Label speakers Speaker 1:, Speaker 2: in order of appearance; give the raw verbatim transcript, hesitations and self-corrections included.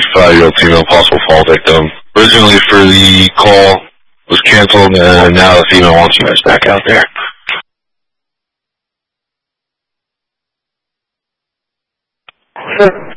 Speaker 1: five-year-old female possible fall victim. Originally for the call was canceled, and now the female wants you guys back out there.
Speaker 2: Sure.